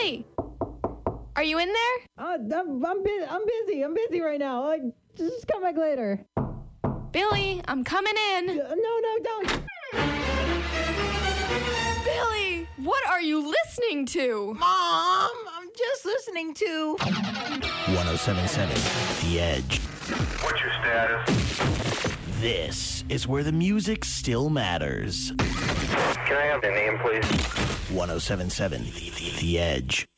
Billy! Are you in there? I'm busy. I'm busy right now. Just come back later. Billy, I'm coming in. No, don't. Billy, what are you listening to? Mom, I'm just listening to 1077 The Edge. What's your status? This is where the music still matters. Can I have the name, please? 1077 The Edge.